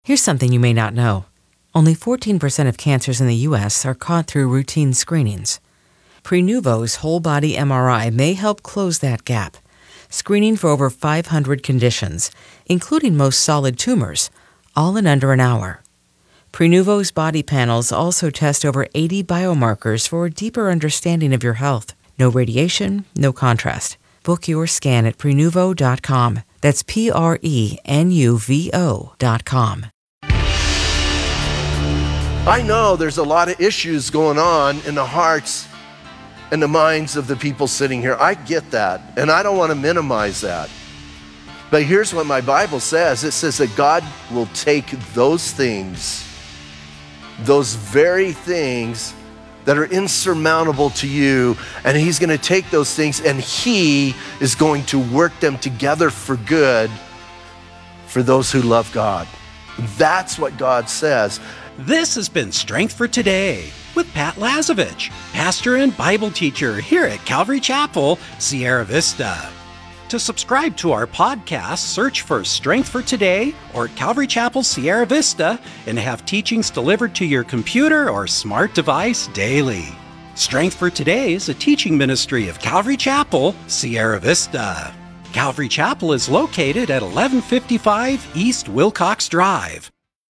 Here's something you may not know. Only 14% of cancers in the U.S. are caught through routine screenings. Prenuvo's whole-body MRI may help close that gap, screening for over 500 conditions, including most solid tumors, all in under an hour. Prenuvo's body panels also test over 80 biomarkers for a deeper understanding of your health. No radiation, no contrast. Book your scan at Prenuvo.com. That's Prenuvo.com. I know there's a lot of issues going on in the hearts and the minds of the people sitting here. I get that, and I don't want to minimize that. But here's what my Bible says. It says that God will take those things, those very things that are insurmountable to you, and he's going to take those things and he is going to work them together for good for those who love God. That's what God says. This has been Strength for Today with Pat Lazovich, pastor and Bible teacher here at Calvary Chapel, Sierra Vista. To subscribe to our podcast, search for Strength for Today or Calvary Chapel, Sierra Vista, and have teachings delivered to your computer or smart device daily. Strength for Today is a teaching ministry of Calvary Chapel, Sierra Vista. Calvary Chapel is located at 1155 East Wilcox Drive.